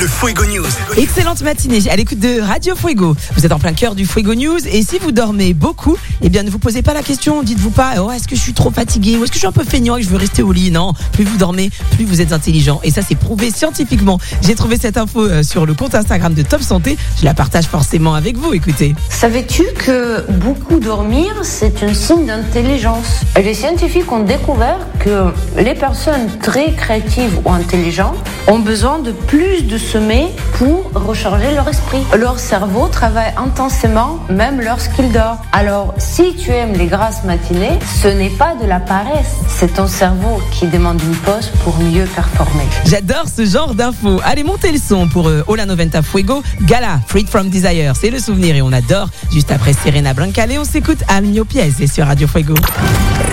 le Fuego News. Excellente matinée à l'écoute de Radio Fuego. Vous êtes en plein cœur du Fuego News et si vous dormez beaucoup, eh bien ne vous posez pas la question, dites-vous pas est-ce que je suis trop fatigué ou est-ce que je suis un peu feignant et que je veux rester au lit. Non, plus vous dormez, plus vous êtes intelligent et ça c'est prouvé scientifiquement. J'ai trouvé cette info sur le compte Instagram de Top Santé, je la partage forcément avec vous, écoutez. Savais-tu que beaucoup dormir c'est un signe d'intelligence? Les scientifiques ont découvert que les personnes très créatives ou intelligentes ont besoin de plus de sommeil pour recharger leur esprit. Leur cerveau travaille intensément même lorsqu'il dort. Alors, si tu aimes les grasses matinées, ce n'est pas de la paresse. C'est ton cerveau qui demande une pause pour mieux performer. J'adore ce genre d'infos. Allez, montez le son pour Ola Noventa Fuego, Gala, Freed from Desire. C'est le souvenir et on adore. Juste après Serena Brancale, on s'écoute Al Mio Pies sur Radio Fuego.